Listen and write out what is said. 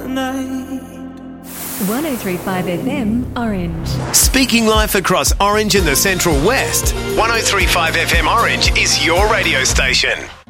tonight. 103.5 FM Orange. Speaking life across Orange and the Central West, 103.5 FM Orange is your radio station.